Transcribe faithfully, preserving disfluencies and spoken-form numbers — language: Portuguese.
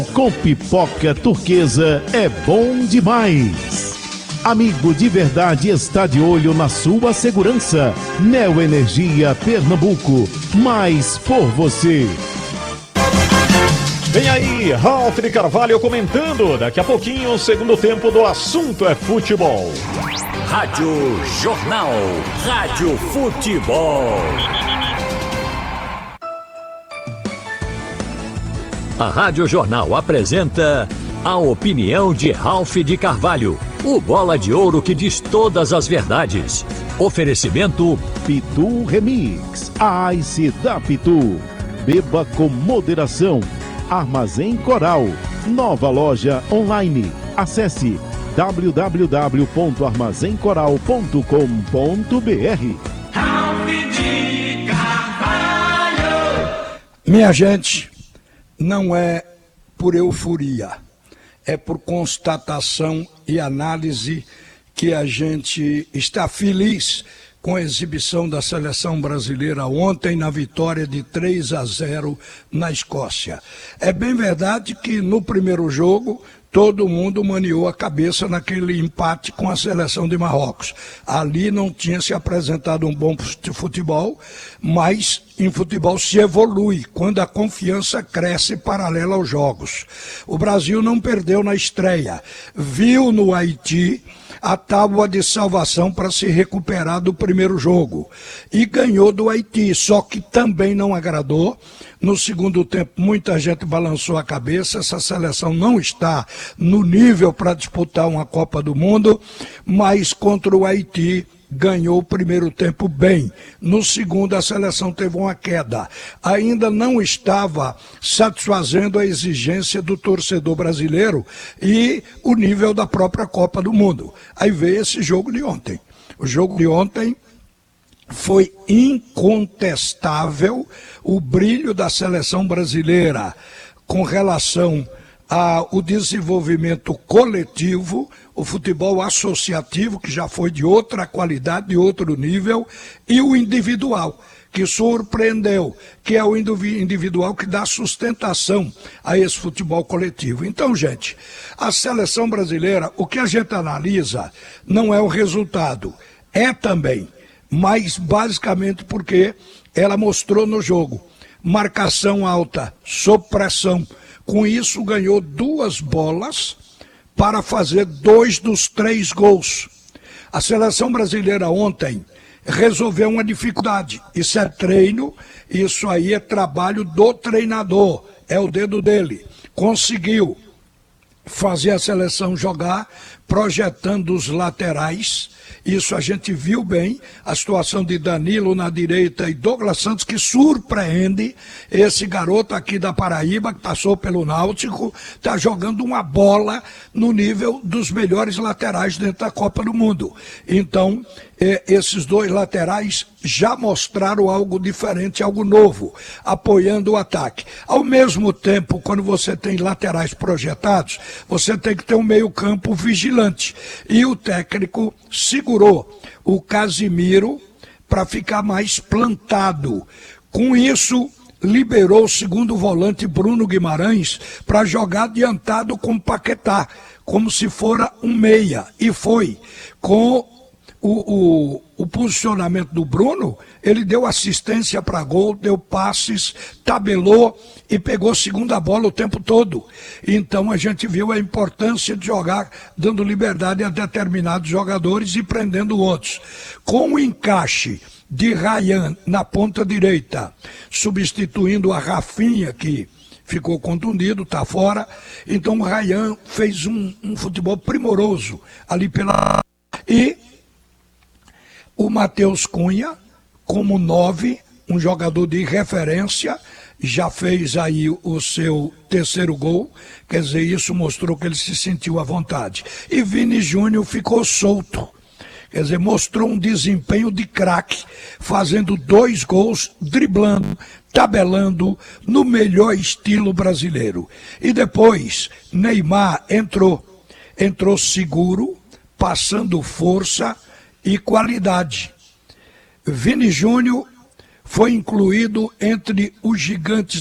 Com pipoca turquesa é bom demais. Amigo de verdade está de olho na sua segurança. Neo Energia Pernambuco, mais por você. Vem aí, Ralf de Carvalho comentando. Daqui a pouquinho, o segundo tempo do Assunto é Futebol. Rádio Jornal. Rádio Futebol. A Rádio Jornal apresenta a opinião de Ralf de Carvalho, o bola de ouro que diz todas as verdades. Oferecimento Pitu Remix, a Ice da Pitu. Beba com moderação. Armazém Coral, nova loja online. Acesse w w w ponto armazém coral ponto com ponto b r. Ralf de Carvalho. Minha gente, não é por euforia, é por constatação e análise que a gente está feliz com a exibição da seleção brasileira ontem na vitória de três a zero na Escócia. É bem verdade que no primeiro jogo todo mundo maniou a cabeça naquele empate com a seleção de Marrocos. Ali não tinha se apresentado um bom futebol, mas em futebol se evolui quando a confiança cresce paralela aos jogos. O Brasil não perdeu na estreia, viu no Haiti a tábua de salvação para se recuperar do primeiro jogo e ganhou do Haiti, só que também não agradou. No segundo tempo, muita gente balançou a cabeça, essa seleção não está no nível para disputar uma Copa do Mundo, mas contra o Haiti ganhou o primeiro tempo bem. No segundo, a seleção teve uma queda. Ainda não estava satisfazendo a exigência do torcedor brasileiro e o nível da própria Copa do Mundo. Aí veio esse jogo de ontem. O jogo de ontem foi incontestável o brilho da seleção brasileira com relação ao desenvolvimento coletivo, o futebol associativo, que já foi de outra qualidade, de outro nível, e o individual, que surpreendeu, que é o individual que dá sustentação a esse futebol coletivo. Então, gente, a seleção brasileira, o que a gente analisa não é o resultado, é também, mas basicamente porque ela mostrou no jogo marcação alta, sob pressão. Com isso ganhou duas bolas para fazer dois dos três gols. A seleção brasileira ontem resolveu uma dificuldade. Isso é treino, isso aí é trabalho do treinador, é o dedo dele. Conseguiu fazer a seleção jogar, projetando os laterais. Isso a gente viu bem, a situação de Danilo na direita e Douglas Santos, que surpreende. Esse garoto aqui da Paraíba, que passou pelo Náutico, está jogando uma bola no nível dos melhores laterais dentro da Copa do Mundo. Então, eh, esses dois laterais já mostraram algo diferente, algo novo, apoiando o ataque. Ao mesmo tempo, quando você tem laterais projetados, você tem que ter um meio-campo vigilante. E o técnico segurou o Casimiro para ficar mais plantado. Com isso, liberou o segundo volante Bruno Guimarães para jogar adiantado com Paquetá, como se fora um meia. E foi. Com o, o, o posicionamento do Bruno, ele deu assistência para gol, deu passes, tabelou e pegou segunda bola o tempo todo. Então a gente viu a importância de jogar dando liberdade a determinados jogadores e prendendo outros. Com o encaixe de Ryan na ponta direita, substituindo a Rafinha, que ficou contundido, está fora. Então o Ryan fez um, um futebol primoroso ali pela... E o Matheus Cunha, como nove, um jogador de referência, já fez aí o seu terceiro gol, quer dizer, isso mostrou que ele se sentiu à vontade. E Vini Júnior ficou solto, quer dizer, mostrou um desempenho de craque, fazendo dois gols, driblando, tabelando, no melhor estilo brasileiro. E depois, Neymar entrou, entrou seguro, passando força e qualidade. Vini Júnior foi incluído entre os gigantes